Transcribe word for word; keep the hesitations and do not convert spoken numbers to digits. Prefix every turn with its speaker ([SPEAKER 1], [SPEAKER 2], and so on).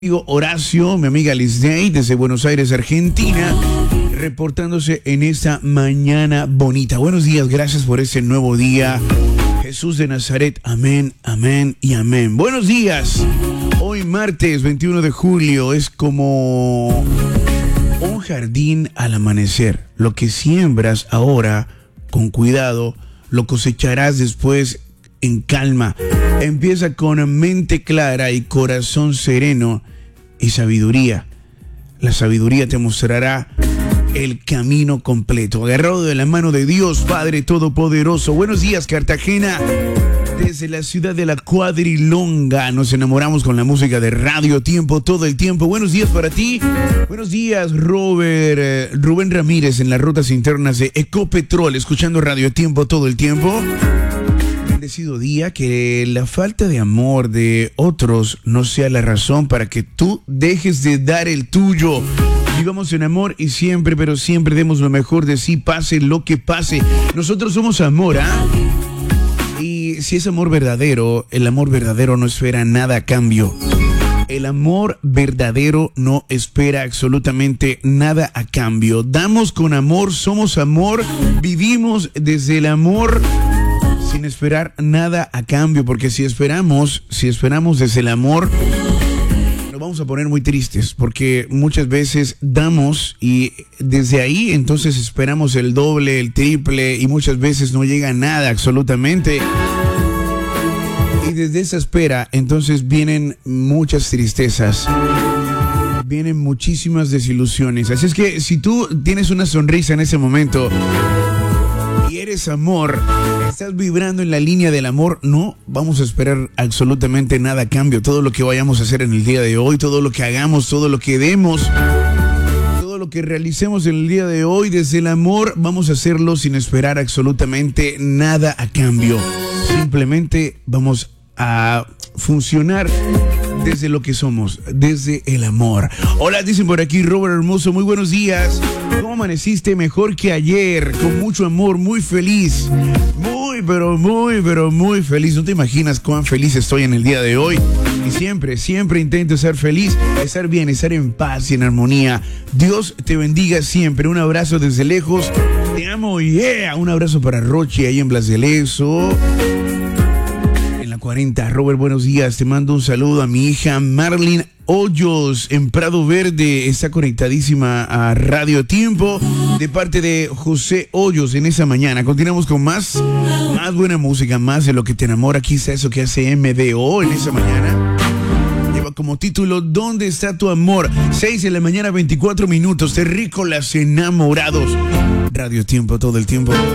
[SPEAKER 1] Amigo Horacio, mi amiga Lisney desde Buenos Aires, Argentina, reportándose en esta mañana bonita. Buenos días, gracias por este nuevo día. Jesús de Nazaret, amén, amén y amén. Buenos días. Hoy martes veintiuno de julio es como un jardín al amanecer. Lo que siembras ahora con cuidado, lo cosecharás después en calma. Empieza con mente clara y corazón sereno y sabiduría. La sabiduría te mostrará el camino completo. Agarrado de la mano de Dios, Padre Todopoderoso. Buenos días, Cartagena. Desde la ciudad de la Cuadrilonga nos enamoramos con la música de Radio Tiempo todo el tiempo. Buenos días para ti. Buenos días, Robert, eh, Rubén Ramírez en las rutas internas de Ecopetrol, escuchando Radio Tiempo todo el tiempo. Bendecido día, que la falta de amor de otros no sea la razón para que tú dejes de dar el tuyo. Vivamos en amor y siempre, pero siempre demos lo mejor de sí, pase lo que pase. Nosotros somos amor, ¿ah? Y si es amor verdadero, el amor verdadero no espera nada a cambio. El amor verdadero no espera absolutamente nada a cambio. Damos con amor, somos amor, vivimos desde el amor, sin esperar nada a cambio, porque si esperamos, si esperamos desde el amor, nos vamos a poner muy tristes, porque muchas veces damos y desde ahí entonces esperamos el doble, el triple, y muchas veces no llega nada absolutamente. Y desde esa espera entonces vienen muchas tristezas, vienen muchísimas desilusiones. Así es que si tú tienes una sonrisa en ese momento y eres amor, estás vibrando en la línea del amor, no vamos a esperar absolutamente nada a cambio. Todo lo que vayamos a hacer en el día de hoy, todo lo que hagamos, todo lo que demos, todo lo que realicemos en el día de hoy, desde el amor, vamos a hacerlo sin esperar absolutamente nada a cambio. Simplemente vamos a funcionar desde lo que somos, desde el amor. Hola, dicen por aquí, Robert Hermoso, muy buenos días. ¿Cómo amaneciste? Mejor que ayer, con mucho amor, muy feliz. Muy, pero muy, pero muy feliz. No te imaginas cuán feliz estoy en el día de hoy. Y siempre, siempre intento ser feliz, estar bien, estar en paz y en armonía. Dios te bendiga siempre. Un abrazo desde lejos. Te amo, yeah. Un abrazo para Rochi ahí en Blas de Lezo. cuarenta. Robert, buenos días. Te mando un saludo a mi hija Marlene Hoyos en Prado Verde. Está conectadísima a Radio Tiempo de parte de José Hoyos en esa mañana. Continuamos con más, más buena música, más de lo que te enamora. Quizá eso que hace M D O en esa mañana. Lleva como título ¿Dónde está tu amor? seis de la mañana, veinticuatro minutos. Terrícolas enamorados. Radio Tiempo todo el tiempo.